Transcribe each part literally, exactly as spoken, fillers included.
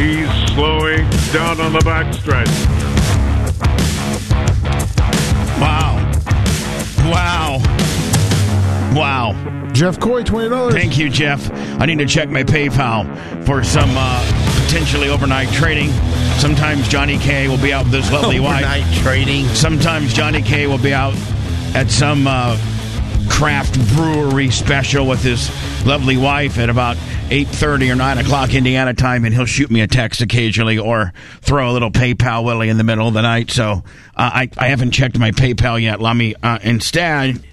He's slowing down on the backstretch. Wow. Wow. Wow. Jeff Coy, twenty dollars. Thank you, Jeff. I need to check my PayPal for some uh, potentially overnight trading. Sometimes Johnny K will be out with his lovely wife. Overnight trading. Sometimes Johnny K will be out at some uh, craft brewery special with his lovely wife at about eight thirty or nine o'clock Indiana time, and he'll shoot me a text occasionally or throw a little PayPal Willie in the middle of the night. So uh, I, I haven't checked my PayPal yet, Lummy. Uh, instead,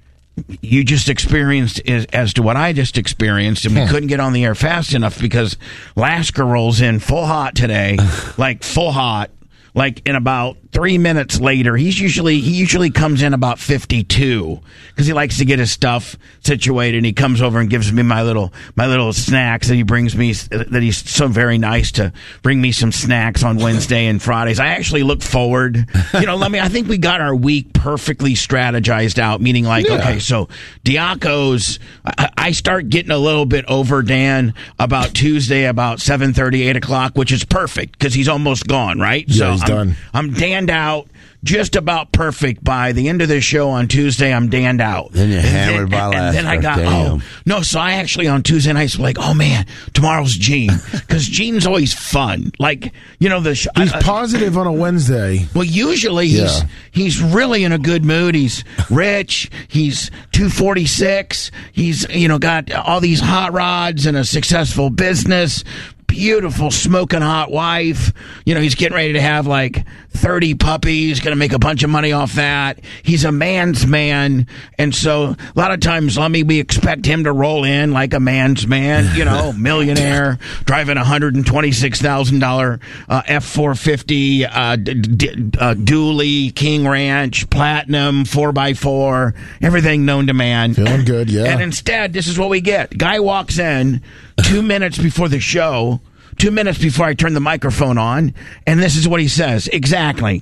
you just experienced is, as to what I just experienced, and we couldn't get on the air fast enough because Lasker rolls in full hot today, like full hot. Like in about three minutes later, he's usually he usually comes in about fifty-two because he likes to get his stuff situated. And he comes over and gives me my little my little snacks that he brings me. That he's so very nice to bring me some snacks on Wednesday and Fridays. I actually look forward. You know, let me. I think we got our week perfectly strategized out. Meaning, like, yeah. okay, so Diaco's. I, I start getting a little bit over Dan about Tuesday about seven thirty, eight o'clock, which is perfect because he's almost gone, right? Yeah, so he's I'm, done. I'm danned out just about perfect by the end of the show on Tuesday. I'm danned out. Then you're and hammered then, by and, Lasker. and then I got, Damn. oh, no, so I actually on Tuesday nights was like, oh man, tomorrow's Gene. Because Gene's always fun. Like, you know, the sh- He's I, positive on a Wednesday. Well, usually he's Yeah. he's really in a good mood. He's rich. He's two forty-six. He's, you know, got all these hot rods and a successful business. Beautiful, smoking hot wife. You know, he's getting ready to have like thirty puppies, going to make a bunch of money off that. He's a man's man. And so a lot of times, let me, we expect him to roll in like a man's man, you know, millionaire, driving a one hundred twenty-six thousand dollars uh, F four fifty, uh, d- d- uh, dually, King Ranch, Platinum, four by four, everything known to man. Feeling good, yeah. And instead, this is what we get. Guy walks in two minutes before the show, two minutes before I turn the microphone on, and this is what he says. Exactly.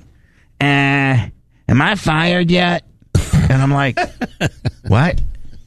Uh, am I fired yet? And I'm like, what?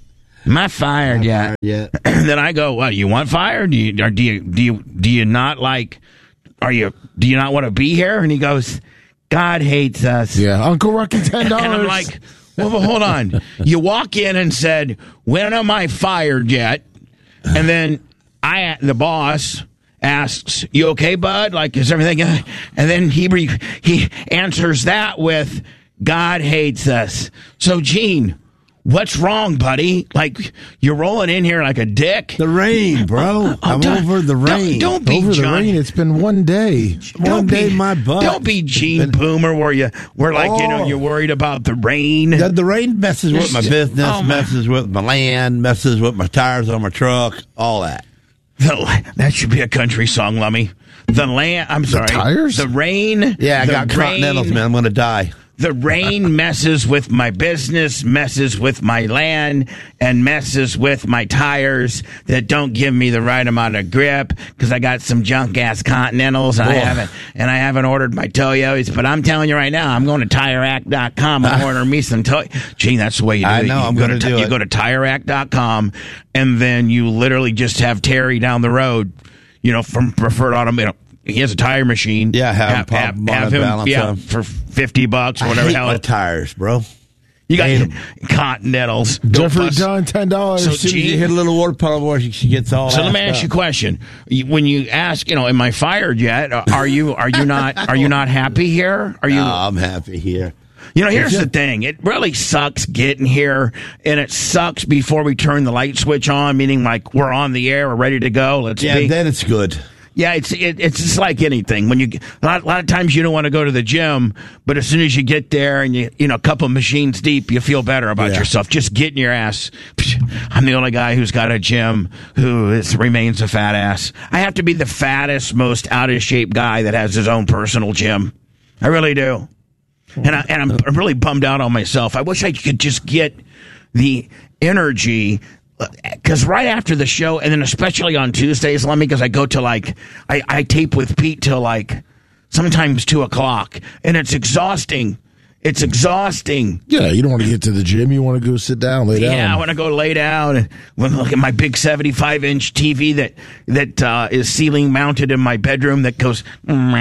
Am I fired yet? Yeah. And then I go, what, you want fired? Do you, or do you, do you, do you not like, are you, do you not want to be here? And he goes, God hates us. Yeah, Uncle Rocky, ten dollars. And I'm like, well, but hold on. You walk in and said, when am I fired yet? And then I, the boss, asks, you okay, bud? Like, is everything? And then he re- he answers that with, God hates us. So, Gene, what's wrong, buddy? Like, you're rolling in here like a dick. The rain, bro. Oh, I'm don't- over the rain. Don't, don't be Over the John. rain, it's been one day. One Don't day, be, my butt. Don't be Gene Boomer, where you, where like you know Oh. you're worried about the rain. The, the rain messes with my business, Oh, my- messes with my land, messes with my tires on my truck, all that. The, that should be a country song, Lummy. The land. I'm sorry. tires? The rain. Yeah, I the got rain, Continentals, man. I'm going to die. The rain messes with my business, messes with my land, and messes with my tires that don't give me the right amount of grip because I got some junk ass Continentals and I Boy. haven't and I haven't ordered my Toyos. But I'm telling you right now, I'm going to Tire Rack dot com and ordering me some Toy. Gee, that's the way you do I it. know, You I'm go gonna to do You it. go to Tire Rack dot com and then you literally just have Terry down the road, you know, from Preferred Automotive. He has a tire machine. Yeah, have him pop them on a balance yeah, them. for fifty bucks or whatever I the hate hell. my tires, bro. You got hate 'em. Continentals. Don't Jeffrey fuss. Dunn, ten dollars. So, As soon as Gene- you hit a little water puddle where she gets all So let me assed ask you a up. question. You- When you ask, you know, am I fired yet? Are you are you not are you not happy here? Are you? No, I'm happy here. You know, here's the thing. It really sucks getting here, and it sucks before we turn the light switch on. Meaning, like we're on the air, we're ready to go. Let's Yeah, be. then it's good. Yeah, it's it, it's just like anything. When you a lot, a lot of times you don't want to go to the gym, but as soon as you get there and you you know a couple machines deep, you feel better about Yeah. yourself. Just getting your ass. I'm the only guy who's got a gym who is, remains a fat ass. I have to be the fattest, most out of shape guy that has his own personal gym. I really do, and I, and I'm, I'm really bummed out on myself. I wish I could just get the energy. Because right after the show, and then especially on Tuesdays, let me, because I go to like, I, I tape with Pete till like sometimes two o'clock, and it's exhausting. It's exhausting. Yeah, you don't want to get to the gym. You want to go sit down, lay down. Yeah, I want to go lay down and look at my big seventy-five inch T V that that uh, is ceiling mounted in my bedroom that goes, and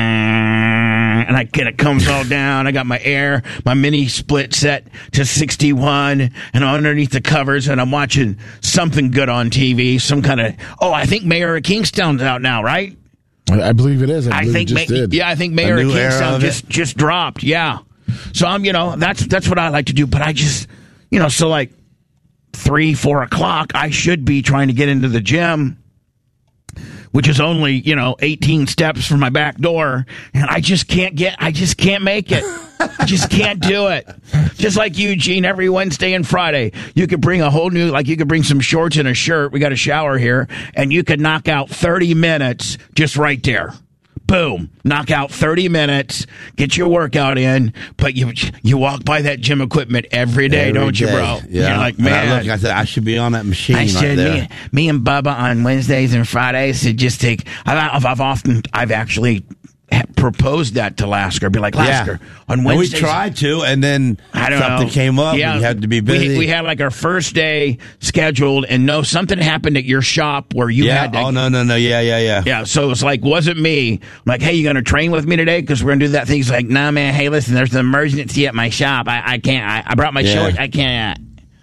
I get it comes all down. I got my air, my mini split set to sixty-one, and underneath the covers, and I'm watching something good on T V. Some kind of oh, I think Mayor of Kingstown's out now, right? I believe it is. I, I believe think it just ma- did. yeah, I think Mayor of new era Kingstown of just it? just dropped. Yeah. So I'm, you know, that's that's what I like to do. But I just, you know, so like three, four o'clock, I should be trying to get into the gym, which is only, you know, eighteen steps from my back door, and I just can't get, I just can't make it. I just can't do it. Just like Eugene, every Wednesday and Friday, you could bring a whole new, like you could bring some shorts and a shirt. We got a shower here, and you could knock out thirty minutes just right there. Boom, knock out thirty minutes, get your workout in, but you you walk by that gym equipment every day, Every don't you, day. bro? Yeah. You're like, And I man. look, I said, I should be on that machine I right said, there. me, me and Bubba on Wednesdays and Fridays to just take. I've, I've often, I've actually proposed that to Lasker. Be like, Lasker, on And we Wednesdays. tried to, and then I don't something know. came up, Yeah, and you had to be we- busy. We, had like our first day scheduled, and no, something happened at your shop where you yeah. had to. Oh no, no, no. Yeah, yeah, yeah. Yeah, so it was like, wasn't me. I'm like, hey, you going to train with me today? Because we're going to do that thing. He's like, nah, man, hey, listen, there's an emergency at my shop. I, I can't. I, I brought my Yeah. shorts. I can't.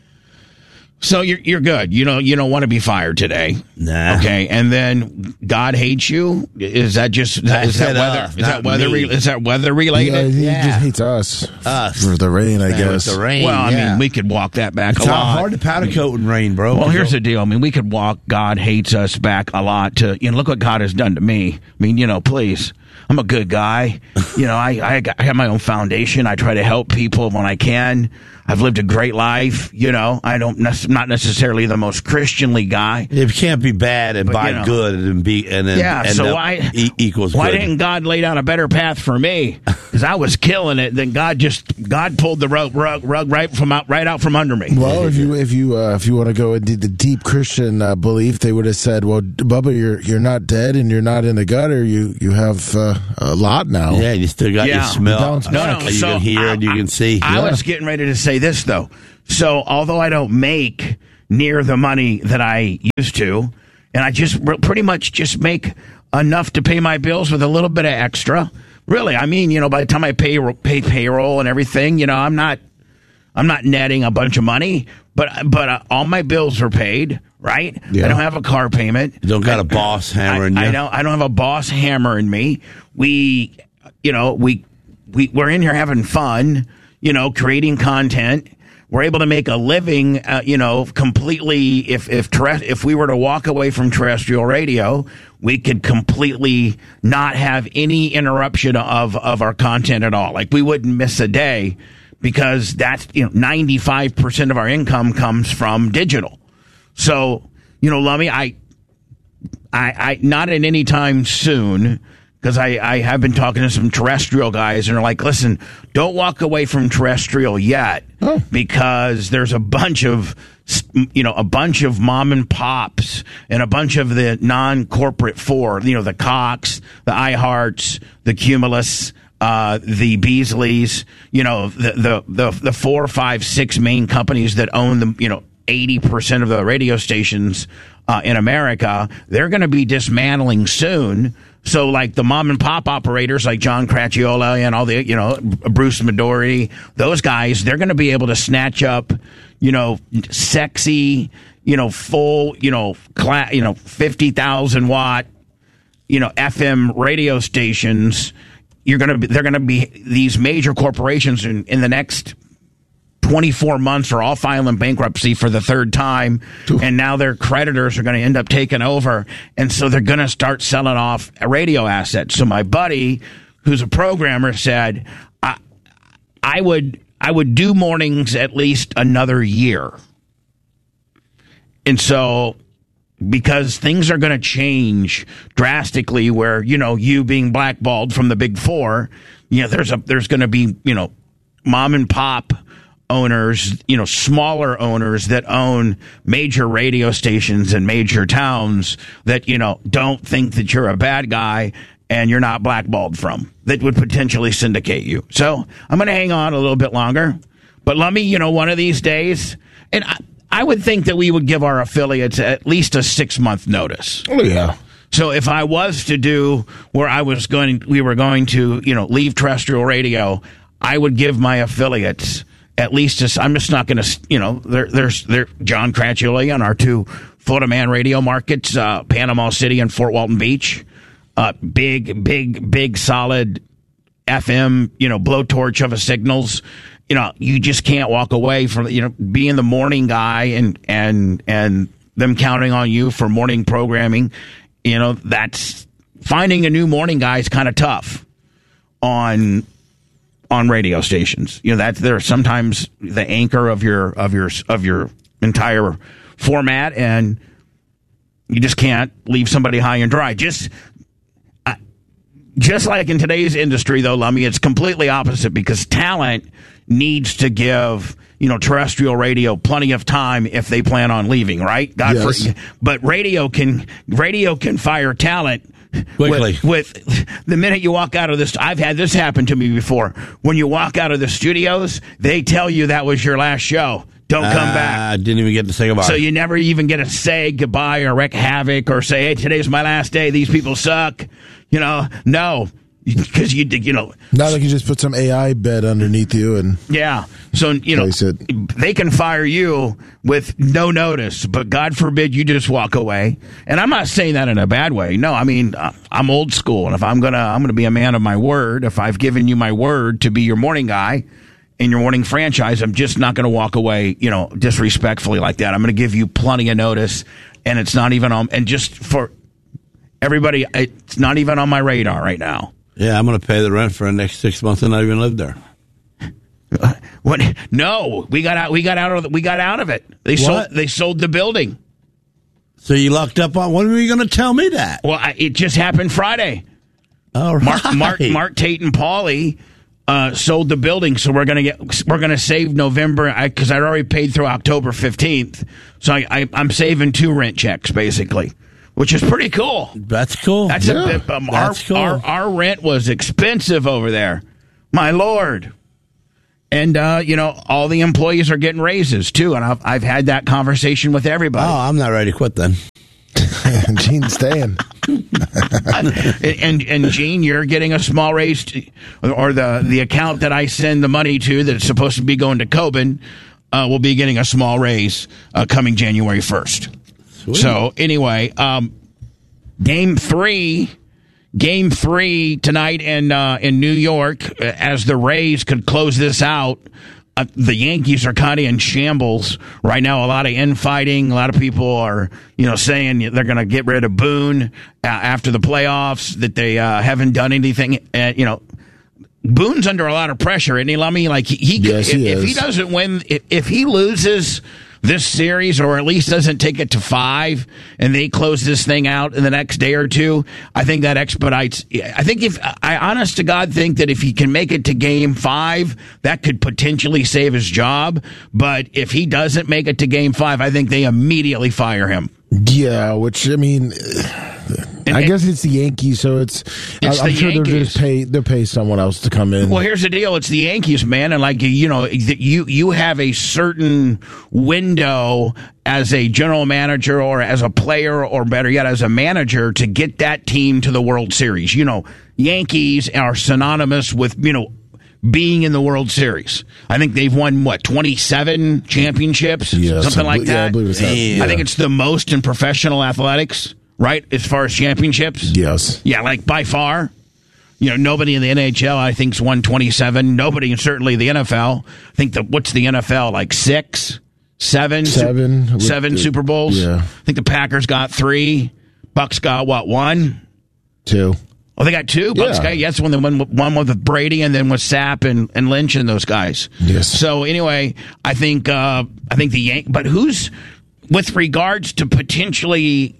So you're you're good. You know you don't want to be fired today. Nah. Okay, and then God hates you. Is that just is that, I is that said weather? us, is that not weather? me. Re, is that weather Yeah, related? he Yeah. just hates us. Us. For the rain, I Man, guess. with the rain. Well, I yeah. mean, we could walk that back It's a not lot. hard to powder coat in rain, bro. Well, here's the deal. I mean, we could walk God hates us back a lot to, you know, look what God has done to me. I mean, you know, please. I'm a good guy. You know, I, I, got, I have my own foundation. I try to help people when I can. I've lived a great life. You know, I don't, nec- not necessarily the most Christianly guy. It can't be bad and But, buy you know. good and be and then Yeah, end so up why e- equals why good. didn't God lay down a better path for me? Because I was killing it. Then God just God pulled the rug, rug, rug right from out right out from under me. Well, if you if you uh, if you want to go into the deep Christian uh, belief, they would have said, "Well, Bubba, you're you're not dead and you're not in the gutter. You you have uh, a lot now." Yeah, you still got Yeah. your smell. Bounce No, back. no. You so can hear I, and you can see. I, I Yeah. was getting ready to say this though. So although I don't make near the money that I used to, and I just r- pretty much just make enough to pay my bills with a little bit of extra. Really, I mean, you know, by the time I pay pay payroll and everything, you know, I'm not I'm not netting a bunch of money, but but uh, all my bills are paid. Right? Yeah. I don't have a car payment. You don't got I- a boss hammering I, you. I don't. I don't have a boss hammering me. We, you know, we we we're in here having fun. You know, creating content. We're able to make a living. Uh, you know, completely. If if terrest- if we were to walk away from terrestrial radio, we could completely not have any interruption of of our content at all. Like we wouldn't miss a day because that's you know ninety-five percent of our income comes from digital. So, you know, Lummy, I, I, I, not in any time soon, because I, I have been talking to some terrestrial guys, and they're like, listen, don't walk away from terrestrial yet, Oh. because there's a bunch of, you know, a bunch of mom and pops and a bunch of the non-corporate four, you know, the Cox, the iHearts, the Cumulus, uh, the Beasleys, you know, the, the, the, the four, five, six main companies that own the, you know, eighty percent of the radio stations uh, in America, they're going to be dismantling soon. So, like the mom and pop operators like John Cracchiola and all the, you know, Bruce Midori, those guys, they're going to be able to snatch up, you know, sexy, you know, full, you know, cla- you know, fifty thousand watt, you know, F M radio stations. You're going to be, they're going to be these major corporations in, in the next twenty-four months are all filing bankruptcy for the third time, and now their creditors are going to end up taking over, and so they're going to start selling off radio assets. So my buddy, who's a programmer, said, I, I would I would do mornings at least another year. And so because things are going to change drastically where, you know, you being blackballed from the big four, you know, there's a there's going to be, you know, mom and pop owners, you know, smaller owners that own major radio stations in major towns that, you know, don't think that you're a bad guy and you're not blackballed from that would potentially syndicate you. So I'm going to hang on a little bit longer. But let me, you know, one of these days, and I, I would think that we would give our affiliates at least a six-month notice. Oh, yeah. So if I was to do where I was going, we were going to, you know, leave terrestrial radio, I would give my affiliates at least, a, I'm just not going to, you know, there, there's there, John Cratchula on our two Florida Man radio markets, uh, Panama City and Fort Walton Beach. Uh, big, big, big, solid F M, you know, blowtorch of a signals. You know, you just can't walk away from, you know, being the morning guy and, and, and them counting on you for morning programming. You know, that's finding a new morning guy is kind of tough on, on radio stations. You know, that they're sometimes the anchor of your, of your, of your entire format, and you just can't leave somebody high and dry. Just, uh, just like in today's industry, though, Lummy, it's completely opposite because talent needs to give, you know, terrestrial radio plenty of time if they plan on leaving, right? God, yes. for, but radio can radio can fire talent quickly. With, with the minute you walk out of this. I've had this happen to me before. When you walk out of the studios, they tell you that was your last show. Don't come uh, back. I didn't even get to say goodbye. So you never even get to say goodbye or wreak havoc or say, hey, today's my last day. These people suck. You know, no. Because you, you know, not like you just put some A I bed underneath you and yeah. So you know, it. They can fire you with no notice, but God forbid you just walk away. And I'm not saying that in a bad way. No, I mean I'm old school, and if I'm gonna, I'm gonna be a man of my word. If I've given you my word to be your morning guy in your morning franchise, I'm just not gonna walk away, you know, disrespectfully like that. I'm gonna give you plenty of notice, and it's not even on. And just for everybody, it's not even on my radar right now. Yeah, I'm going to pay the rent for the next six months and not even live there. What? No, we got out. We got out of. The, we got out of it. They what? sold. They sold the building. So you locked up on? When were you going to tell me that? Well, I, it just happened Friday. All right. Mark, Mark, Mark Tate and Paulie uh, sold the building, so we're going to get. We're going to save November because I'd already paid through October fifteenth. So I, I, I'm saving two rent checks basically. Which is pretty cool. That's cool. That's yeah, a bit, um, that's our, cool. our our rent was expensive over there, my lord. And uh, you know, all the employees are getting raises too, and I've I've had that conversation with everybody. Oh, I'm not ready to quit then. Gene's staying. and and Gene, you're getting a small raise, to, or the the account that I send the money to that's supposed to be going to Coben uh, will be getting a small raise uh, coming January first. So anyway, um, game three, game three tonight in uh, in New York. As the Rays could close this out, uh, the Yankees are kind of in shambles right now. A lot of infighting. A lot of people are, you know, saying they're going to get rid of Boone uh, after the playoffs. That they uh, haven't done anything. Uh, you know, Boone's under a lot of pressure, isn't he, Lummy? Like he, he, yes, if, he if is. he doesn't win, if, if he loses this series, or at least doesn't take it to five, and they close this thing out in the next day or two, I think that expedites. I think if I, honest to God, think that if he can make it to game five, that could potentially save his job. But if he doesn't make it to game five, I think they immediately fire him. Yeah, which I mean, And, I guess it's the Yankees, so it's. It's I'm the sure they'll Yankees. just pay. They'll pay someone else to come in. Well, here's the deal: it's the Yankees, man, and like you know, you you have a certain window as a general manager, or as a player, or better yet, as a manager, to get that team to the World Series. You know, Yankees are synonymous with you know being in the World Series. I think they've won what twenty-seven championships, Yeah, something so- like yeah, I that. believe it's that. Yeah. I think it's the most in professional athletics, right? As far as championships, Yes. yeah, like by far. You know, nobody in the N H L, I think, is won twenty-seven. Nobody, and certainly the N F L. I think the what's the N F L like six, seven, Seven. Su- seven With the- Super Bowls. yeah. I think the Packers got three. Bucks got what, one? Two. Oh, they got two. Bucks Yeah. got yes, one. One one with Brady, and then with Sapp and, and Lynch and those guys. Yes. So anyway, I think uh, I think the Yank. But who's with regards to potentially.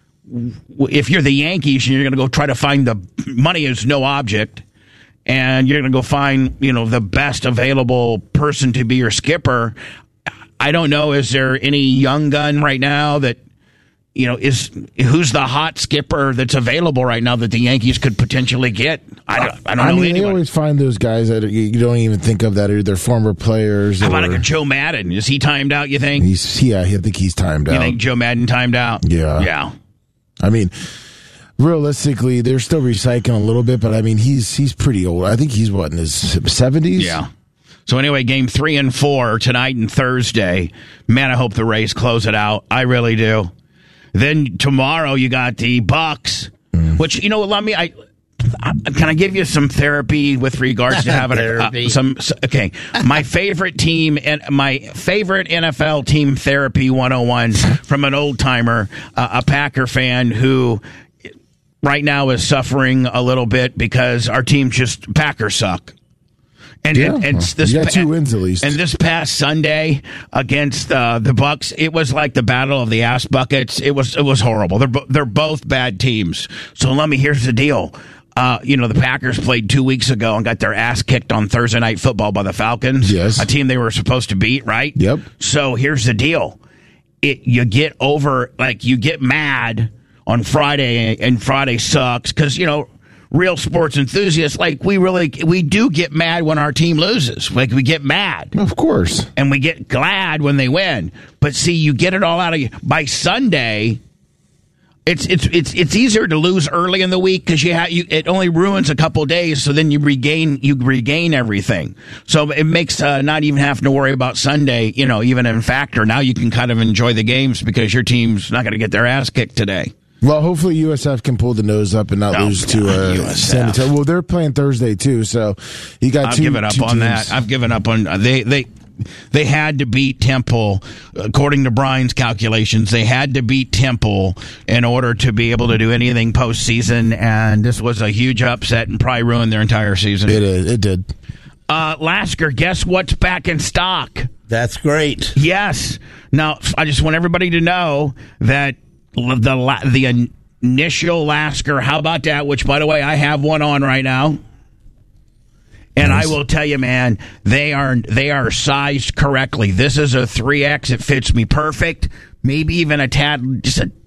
If you're the Yankees and you're going to go try to find the money is no object, and you're going to go find you know the best available person to be your skipper, I don't know. Is there any young gun right now that you know, is who's the hot skipper that's available right now that the Yankees could potentially get? I don't, I don't I know mean, anyone. they always find those guys that you you don't even think of that are either former players. How or, about like a Joe Madden? Is he timed out, you think? He's, yeah, I think he's timed You out. think Joe Madden timed out? Yeah. Yeah. I mean, realistically, they're still recycling a little bit, but I mean, he's he's pretty old. I think he's, what, in his seventies? Yeah. So anyway, game three and four tonight and Thursday. Man, I hope the Rays close it out. I really do. Then tomorrow you got the Bucks, mm. which, you know, let me, I, I can I give you some therapy with regards to having a, uh, some, okay, my favorite team and my favorite N F L team therapy one oh one from an old timer, uh, a Packer fan who right now is suffering a little bit because our team just, Packers suck. And, yeah. and, and this you got two pa- wins at least. And this past Sunday against uh, the Bucks, it was like the battle of the ass buckets. It was it was horrible. They're bo- they're both bad teams. So let me here's the deal. Uh, you know, the Packers played two weeks ago and got their ass kicked on Thursday Night Football by the Falcons. Yes, a team they were supposed to beat, right? Yep. So here's the deal. It you get over like you get mad on Friday and Friday sucks because you know. Real sports enthusiasts, like we really, we do get mad when our team loses. Like we get mad. Of course. And we get glad when they win. But see, you get it all out of you. By Sunday, it's it's it's it's easier to lose early in the week because you, ha- you it only ruins a couple days. So then you regain you regain everything. So it makes uh, not even having to worry about Sunday, you know, even in factor. Now you can kind of enjoy the games because your team's not going to get their ass kicked today. Well, hopefully U S F can pull the nose up and not Oh, lose to uh, U S F. San Antonio. Well, they're playing Thursday too, so you got I've two. given up two on teams. that. I've given up on they they they had to beat Temple according to Brian's calculations. They had to beat Temple in order to be able to do anything postseason, and this was a huge upset and probably ruined their entire season. It is. It did. Uh, Lasker, guess what's back in stock? That's great. Yes. Now I just want everybody to know that the the initial Lasker, how about that? Which, by the way, I have one on right now. And nice. I will tell you, man, they are they are sized correctly. This is a three X. It fits me perfect. Maybe even a tad, just a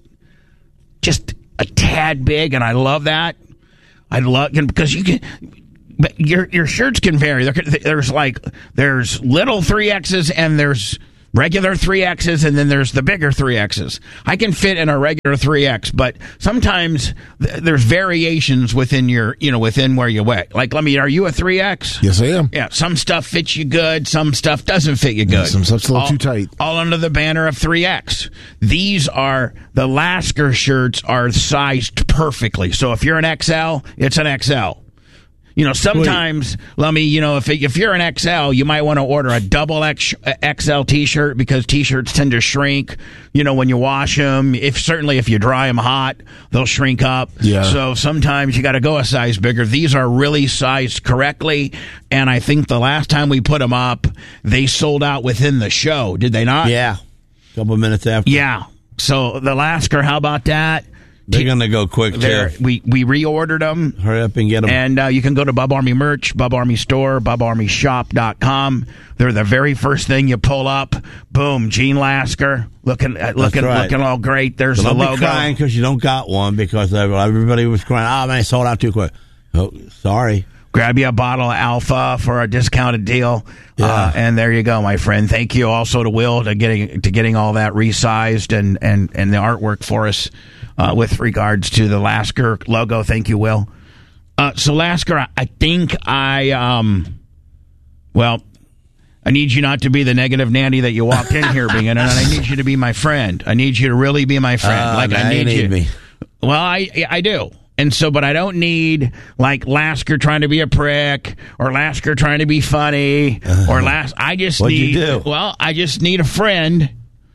just a tad big, and I love that. I love because you can. But your your shirts can vary. There, there's like there's little three X's and there's regular three X's, and then there's the bigger three X's. I can fit in a regular three X, but sometimes th- there's variations within your, you know, within where you weigh. Like, let me, are you a three X? Yes, I am. Yeah, some stuff fits you good, some stuff doesn't fit you good. Yeah, some stuff's a little all, too tight. All under the banner of three X. These are, the Lasker shirts are sized perfectly. So if you're an X L, it's an X L. You know, sometimes, let me, you know, if if you're an X L, you might want to order a double X, X L T-shirt because T-shirts tend to shrink, you know, when you wash them. If certainly if you dry them hot, they'll shrink up. Yeah. So sometimes you got to go a size bigger. These are really sized correctly, and I think the last time we put them up, they sold out within the show. Did they not? Yeah. A couple minutes after. Yeah. So the Lasker, how about that? They're going to go quick, there, too. we we reordered them. Hurry up and get them. And uh, you can go to Bub Army Merch, Bub Army Store, bub army shop dot com. They're the very first thing you pull up. Boom, Gene Lasker, looking uh, looking right. looking all great. There's so the don't logo. Be crying because you don't got one because everybody was crying. Oh man, it sold out too quick. Oh, sorry. Grab you a bottle of Alpha for a discounted deal, yeah. uh, and there you go, my friend. Thank you also to Will to getting to getting all that resized and and and the artwork for us. Uh, with regards to the Lasker logo. Thank you, Will. Uh, so, Lasker, I, I think I, um, well, I need you not to be the negative Nanny that you walked in here being, and I need you to be my friend. I need you to really be my friend. Uh, like I need, need you. Me. Well, I I do. And so, but I don't need like Lasker trying to be a prick or Lasker trying to be funny uh, or Las. I just what'd need, you do? well, I just need a friend.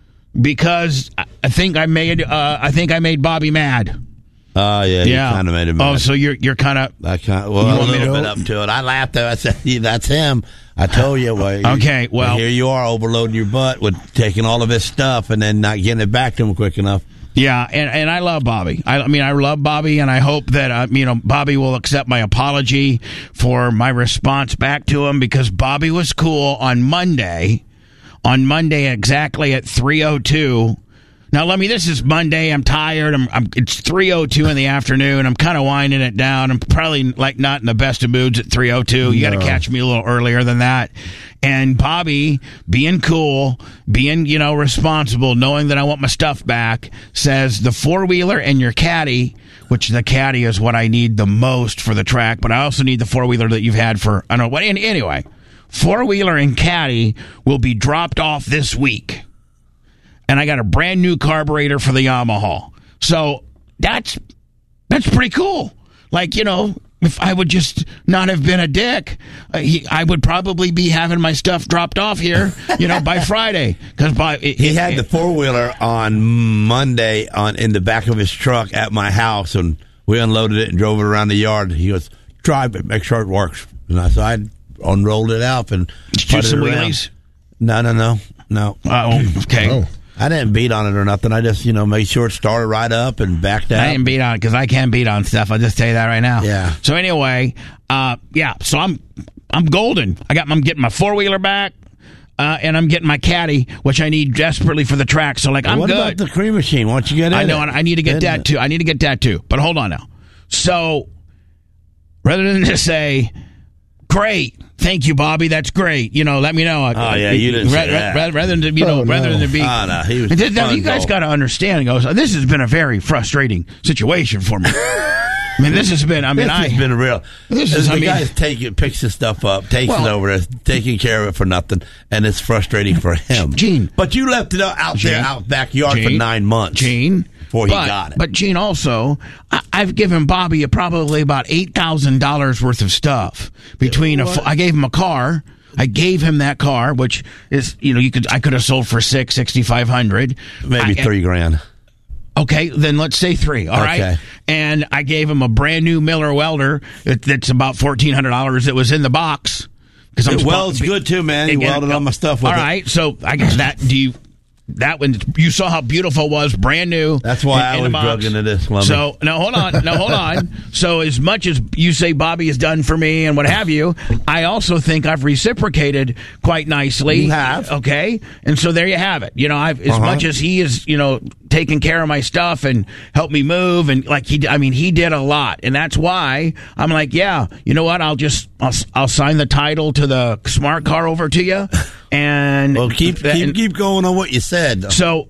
Because I think I made uh, I think I made Bobby mad. Oh uh, yeah, yeah. You kind of made him mad. Oh, so you're you're kind of I kind well a little bit up to it. I laughed at it. I said, yeah, "That's him." I told you. Well, okay, well, here you are overloading your butt with taking all of his stuff and then not getting it back to him quick enough. Yeah, and, and I love Bobby. I, I mean, I love Bobby, and I hope that uh, you know Bobby will accept my apology for my response back to him because Bobby was cool on Monday. On Monday, exactly at three oh two, Now, let me. This is Monday. I'm tired. I'm. I'm it's three oh two in the afternoon. I'm kind of winding it down. I'm probably like not in the best of moods at three oh two. You no. got to catch me a little earlier than that. And Bobby, being cool, being you know responsible, knowing that I want my stuff back, says the four wheeler and your caddy, which the caddy is what I need the most for the track, but I also need the four wheeler that you've had for I don't know what. Anyway, four wheeler and caddy will be dropped off this week. And I got a brand new carburetor for the Yamaha. So that's that's pretty cool. Like, you know, if I would just not have been a dick, uh, he, I would probably be having my stuff dropped off here, you know, by Friday. Because by it, he it, had it, the four wheeler on Monday on in the back of his truck at my house, and we unloaded it and drove it around the yard. He goes, "Drive it, make sure it works." And I so I unrolled it up and did you do some wheelies? No, no, no, no. Oh, okay. Oh. I didn't beat on it or nothing. I just, you know, made sure it started right up and backed out. I didn't beat on it because I can't beat on stuff. I'll just tell you that right now. Yeah. So anyway, uh, yeah. So I'm I'm golden. I got I'm getting my four wheeler back, uh, and I'm getting my caddy, which I need desperately for the track. So like I'm what good. What about the cream machine? Why don't you get in I know. it? I need to get Isn't that it? too. I need to get that too. But hold on now. So rather than just say, "Great, thank you, Bobby. That's great." You know, let me know. Oh yeah, you didn't rather, say that. rather, rather than to, you know, Oh, rather no. than to be. Oh, no, he was And now, you guys goal. got to understand. Goes. This has been a very frustrating situation for me. I mean, this has been. I mean, this I. has been real. This is. the I mean, guy take it, picks his stuff up, takes Well- it over there, taking care of it for nothing, and it's frustrating for him. Gene. But you left it out, out Gene. there, out backyard for Gene. nine months. Gene. Before he but, got it. But Gene, also, I, I've given Bobby a, probably about eight thousand dollars worth of stuff between. A, fu- I gave him a car. I gave him that car, which is, you know, you could I could have sold for six sixty five hundred, Maybe I, three grand. Okay, then let's say three. All right, Okay. and I gave him a brand new Miller welder that, that's about fourteen hundred dollars. That was in the box because I'm It welds good too, man. He Again, welded all my stuff with All it. right, so I guess that do you. That one, you saw how beautiful it was, brand new. That's why in, I in was the box. drug into this, Lummy. So now hold on, now hold on. So as much as you say Bobby has done for me and what have you, I also think I've reciprocated quite nicely. You have. Okay, and so there you have it. You know, I've as Uh-huh. much as he is, you know, taking care of my stuff and helped me move, and like he, I mean, he did a lot, and that's why I'm like, yeah, you know what? I'll just, I'll, I'll sign the title to the smart car over to you, and Well, keep keep and- keep going on what you said. so,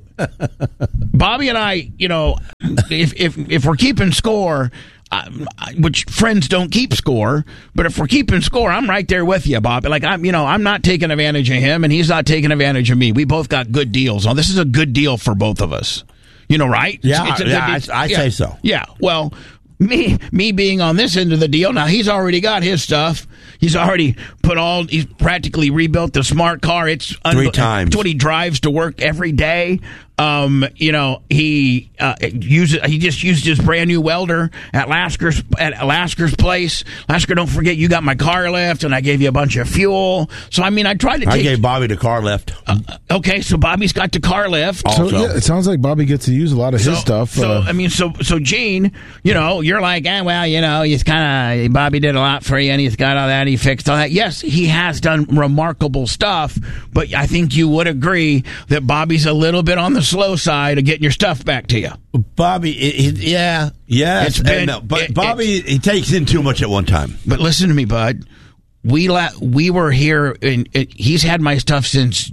Bobby and I, you know, if if if we're keeping score, uh, which friends don't keep score, but if we're keeping score, I'm right there with you, Bobby. Like I'm, you know, I'm not taking advantage of him, and he's not taking advantage of me. We both got good deals. Oh, this is a good deal for both of us. You know, right? Yeah, a yeah, good deal. I- I'd say so. Yeah. Well, me me being on this end of the deal, now he's already got his stuff. He's already put all. He's practically rebuilt the smart car. It's Three times. It's what he drives to work every day. Um, you know, he uh, uses. He just used his brand new welder at Lasker's at Lasker's place. Lasker, don't forget you got my car lift, and I gave you a bunch of fuel. So I mean, I tried to take. I gave Bobby the car lift. Uh, okay, so Bobby's got the car lift. So Also. yeah, it sounds like Bobby gets to use a lot of his stuff. So uh, I mean, so so Gene, you know, you're like, eh, well, you know, he's kind of Bobby did a lot for you, and he's got all that, he fixed all that. Yes, he has done remarkable stuff, but I think you would agree that Bobby's a little bit on the slow side of getting your stuff back to you. Bobby, it, it, yeah, yeah, It's been- no, but it- Bobby, he takes in too much at one time. But listen to me, bud. We la- we were here, and he's had my stuff since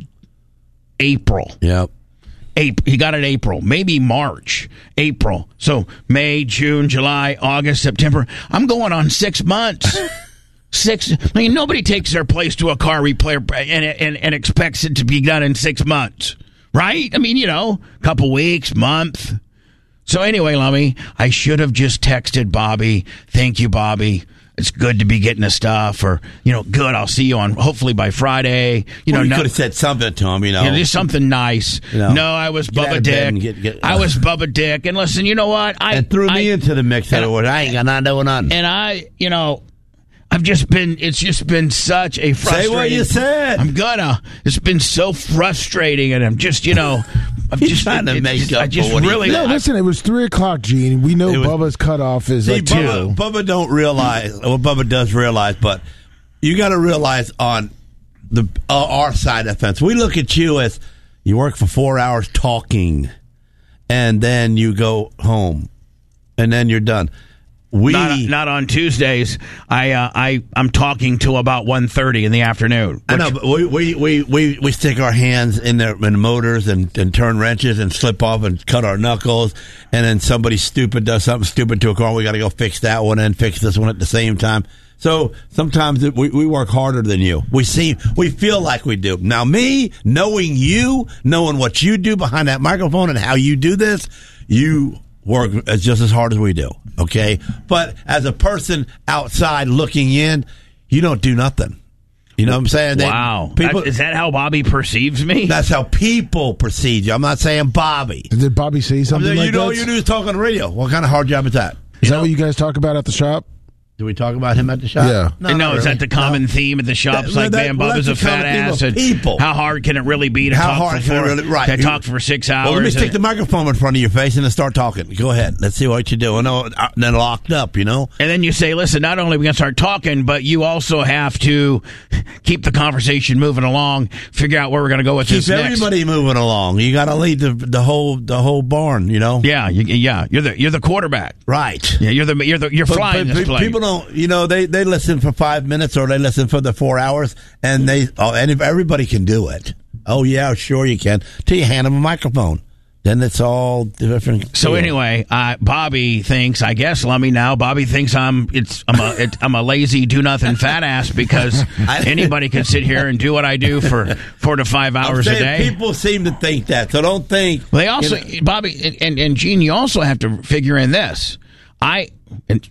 April. Yep. April. He got it April, maybe March, April. So May, June, July, August, September. I'm going on six months. Six. I mean, nobody takes their place to a car repair and, and and expects it to be done in six months, right? I mean, you know, a couple weeks, month. So anyway, Lummy, I should have just texted Bobby. Thank you, Bobby. It's good to be getting the stuff, or you know, good. I'll see you on hopefully by Friday. You Well, know, you no, could have said something to him, you know. you know, just something nice. You know, no, I was get out Bubba of bed Dick. and get- get- I was Bubba Dick. And listen, you know what? I and threw I, me into the mix. and- Of it. I ain't got nothing doing nothing. And I, you know, I've just been. It's just been such a frustrating. Say what you said. I'm gonna. It's been so frustrating, and I'm just, you know, I'm He's just trying to it- make just, up I just for what he really. no, I- listen, it was three o'clock, Gene. We know It was- Bubba's cutoff is See, like Bubba, two. Bubba don't realize. Well, Bubba does realize, but you got to realize on the uh, our side of the fence. We look at you as you work for four hours talking. and then you go home, and then you're done. We not, not on Tuesdays. I uh, I I'm talking till about one thirty in the afternoon. I know, but we we, we, we, we stick our hands in the, in the motors and, and turn wrenches and slip off and cut our knuckles, and then somebody stupid does something stupid to a car. We got to go fix that one and fix this one at the same time. So sometimes it, we, we work harder than you. We seem we feel like we do. Now, me knowing you, knowing what you do behind that microphone and how you do this, you work as just as hard as we do, okay? But as a person outside looking in, you don't do nothing. You know what I'm saying? Wow. They, people, that, is that how Bobby perceives me? That's how people perceive you. I'm not saying Bobby. Did Bobby say something you like know, that? You do is talk on the radio. What kind of hard job is that? Is you that know? what you guys talk about at the shop? Do we talk about him at the shop? Yeah. No, no is really. That the common no. theme at the shops? That, like, that, man, well, Bubba's a fat ass. And people. How hard can it really be to how talk hard for can four, it really, right. to talk for six hours? Well, let me stick and, the microphone in front of your face and then start talking. Go ahead. Let's see what you do. I know, then locked up, you know? And then you say, listen, not only are we going to start talking, but you also have to keep the conversation moving along, figure out where we're going to go with keep this next. Keep everybody moving along. You got to lead the, the whole the whole barn, you know? Yeah, you, yeah. You're the you're the quarterback. Right. Yeah, you're the you're the you're but, flying but, this plane. People don't, you know, they, they listen for five minutes or they listen for the four hours, and they oh, and if everybody can do it. Oh yeah, sure you can. Till you hand them a microphone, then it's all different. So deal. anyway, uh, Bobby thinks, I guess, Lummy now. Bobby thinks I'm it's I'm a it, I'm a lazy do nothing fat ass because anybody can sit here and do what I do for four to five hours I'm a day. People seem to think that, so don't think. Well, they also, you know, Bobby and and Gene, you also have to figure in this. I and.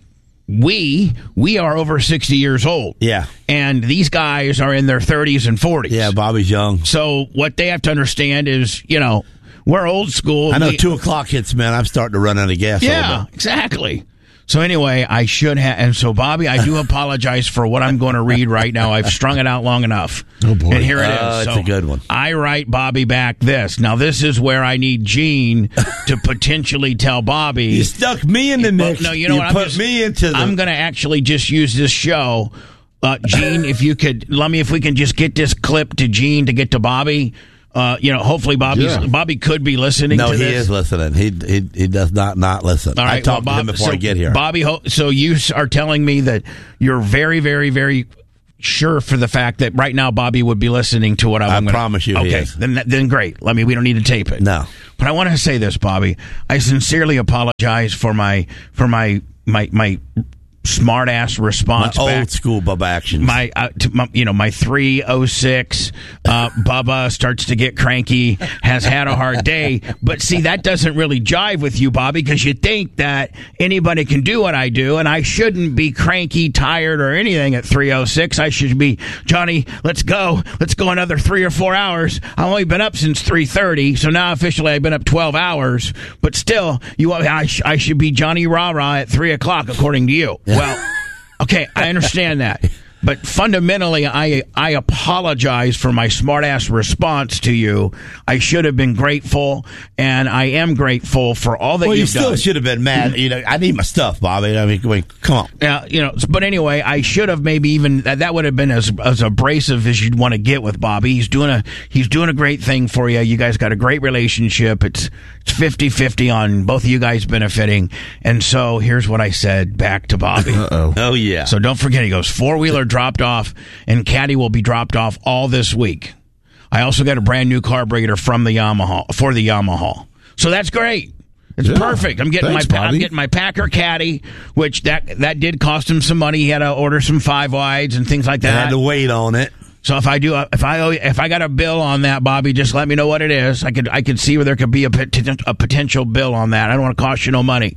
We we are over sixty years old. Yeah. And these guys are in their thirties and forties. Yeah, Bobby's young. So what they have to understand is, you know, we're old school. I know we, two o'clock hits, man. I'm starting to run out of gas. Yeah, exactly. So anyway, I should have, and so Bobby, I do apologize for what I'm going to read right now. I've strung it out long enough. Oh boy, and here it is. Uh, it's so a good one. I write Bobby back this. Now this is where I need Gene to potentially tell Bobby. You stuck me in the mix. No, you know you what? Put I'm just, me into. The... I'm going to actually just use this show. Uh, Gene, if you could, let me, if we can just get this clip to Gene to get to Bobby. Uh, you know, hopefully Bobby's, yeah. Bobby could be listening no, to he this. is listening. He he he does not not listen. All right, I talked well, Bob, to him before so I get here. Bobby, so you are telling me that you're very, very, very sure for the fact that right now Bobby would be listening to what I'm I gonna, promise you. Okay, he is. then then great. Let me. We don't need to tape it. No, but I want to say this, Bobby. I sincerely apologize for my for my my my. smart ass response my back. Old school Bubba actions. My, uh, to, my, you know, my three oh six, uh, Bubba starts to get cranky, has had a hard day. But see, that doesn't really jive with you, Bobby, because you think that anybody can do what I do, and I shouldn't be cranky, tired, or anything at three oh six. I should be, Johnny, let's go. Let's go another three or four hours. I've only been up since three thirty, so now officially I've been up twelve hours. But still, you, I, sh- I should be Johnny Rah-Rah at three o'clock, according to you. Well, okay, I understand that. But fundamentally, I I apologize for my smart-ass response to you. I should have been grateful, and I am grateful for all that well, you've you still done. should have been mad. You know, I need my stuff, Bobby. I mean, I mean come on. Yeah, you know. But anyway, I should have maybe even that, that would have been as as abrasive as you'd want to get with Bobby. He's doing a he's doing a great thing for you. You guys got a great relationship. It's it's fifty-fifty on both of you guys benefiting. And so here's what I said back to Bobby. Uh-oh. Oh yeah. So don't forget, he goes, four-wheeler dropped off, and Caddy will be dropped off all this week. I also got a brand new carburetor from the Yamaha, for the Yamaha. So that's great. It's yeah. perfect. I'm getting Thanks, my I'm Bobby. getting my Packer Caddy, which that that did cost him some money. He had to order some five wides and things like I that. had to wait on it. So if I do, if I owe, if I got a bill on that, Bobby, just let me know what it is. I could I could see where there could be a, poten- a potential bill on that. I don't want to cost you no money.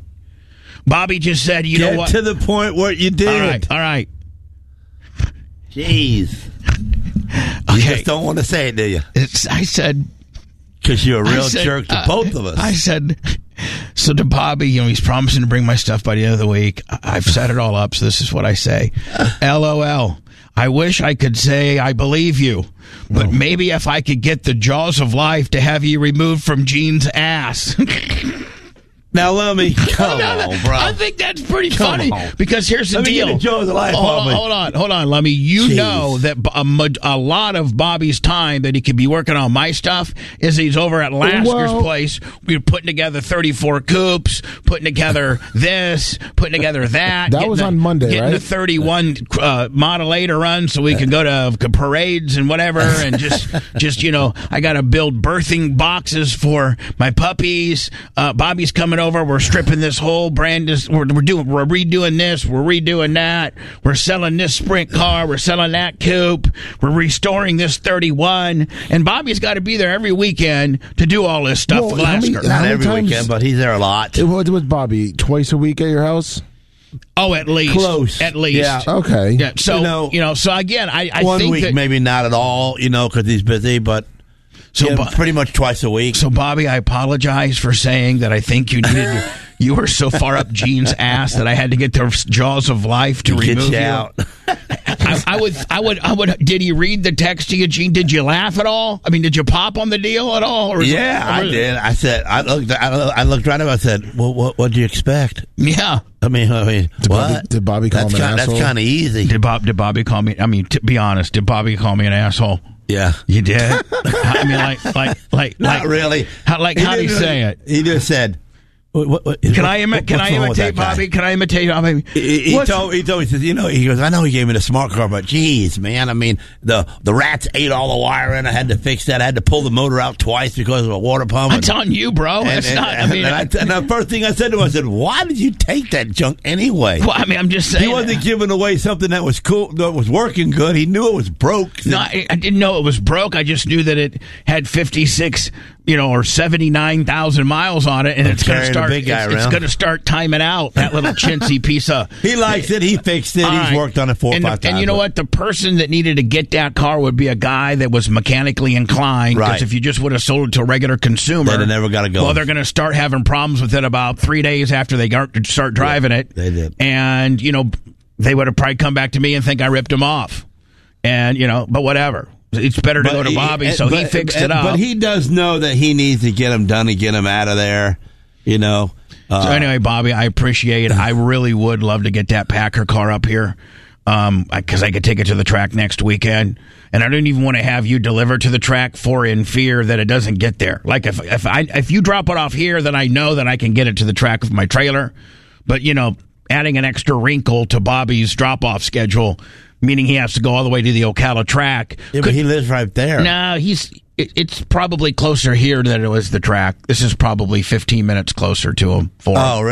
Bobby just said, you Get know what? to the point where you did. All right, all right. Jeez. Okay. You just don't want to say it, do you? It's, I said, Because you're a real said, jerk to uh, both of us. I said, so to Bobby, you know, he's promising to bring my stuff by the end of the week. I- I've set it all up, so this is what I say. LOL. I wish I could say I believe you, but Oh. maybe if I could get the jaws of life to have you removed from Gene's ass. Now let me come No, no, on, bro. I think that's pretty Come funny on. because here's the Let me deal. get the Joe's Life hold, off on, me. hold on, hold on, Lummy. You Jeez. know that a, mo- a lot of Bobby's time that he could be working on my stuff is he's over at Lasker's Well- place. We're putting together thirty-four coops, putting together this, putting together that. That getting was the- on Monday, getting right? the thirty-one uh, Model eight to run so we can go to parades and whatever, and just, just you know, I got to build birthing boxes for my puppies. Uh, Bobby's coming over. We're stripping this whole brand. We're, we're doing. We're redoing this. We're redoing that. We're selling this sprint car. We're selling that coupe. We're restoring this thirty-one. And Bobby's got to be there every weekend to do all this stuff. Well, with how many- Lasker. how Not many every times- weekend, but he's there a lot. It was with Bobby twice a week at your house. Oh, at least Close. At least. Yeah. Okay. Yeah. So You know- you know. So again, I, I One think week, that, maybe not at all, you know, because he's busy, but So yeah, Bo- pretty much twice a week. So, Bobby, I apologize for saying that I think you needed. You were so far up Gene's ass that I had to get the jaws of life to Get remove you you. out. I, I would, I would, I would. Did he read the text to you, Gene? Did you laugh at all? I mean, did you pop on the deal at all? Or Yeah, I did. I said, I looked, I, I looked right at him. I said, "Well, what, what do you expect?" Yeah. I mean, I mean, Did what? Bobby- did Bobby call that's him an kind, asshole? That's kind of easy. Did Bob? Did Bobby call me? I mean, to be honest, did Bobby call me an asshole? Yeah, You did. I mean, like, like, like, not like, really. How, like, how do you didn't say really- it? He just said, "What? what, what Can what- I imi- what- Can what's I wrong with imitate that guy?" Bobby? Can I imitate? I mean, He, he what's- told he told me, he says, you know, he goes, I know he gave me the smart car, but geez, man, I mean, the the rats ate all the wire in. I had to fix that. I had to pull the motor out twice because of a water pump. That's on you, bro. And, That's and, not. I and, mean, and, I, and the first thing I said to him, I said, "Why did you take that junk anyway?" well, I mean, I'm just saying. He wasn't giving away something that was cool, that was working good. He knew it was broke. No, I, I didn't know it was broke. I just knew that it had fifty-six, you know, or seventy-nine thousand miles on it, and it's going to carrying a start. big guy it's it's around. going to start timing out that little chintzy piece of. He likes it. He fixed it. All He's right. worked on it four or and, five the- times. and you know what? The person that needed to get that car would be a guy that was mechanically inclined. Because Right. if you just would have sold it to a regular consumer, They'd have never got it going. Well, they're going to start having problems with it about three days after they got to start driving it. they did. And you know, they would have probably come back to me and think I ripped them off. And you know, but whatever. It's better to But go to he- Bobby, and- so he but- fixed and- it up. But he does know that he needs to get them done and get them out of there. You know. Uh, So anyway, Bobby, I appreciate it. I really would love to get that Packer car up here um, because I could take it to the track next weekend. And I don't even want to have you deliver to the track for in fear that it doesn't get there. Like if if I if you drop it off here, then I know that I can get it to the track with my trailer. But you know, adding an extra wrinkle to Bobby's drop off schedule, meaning he has to go all the way to the Ocala track. yeah, but could- he lives right there. no, he's. It, it's probably closer here than it was the track. This is probably fifteen minutes closer to him. For him. Oh, really?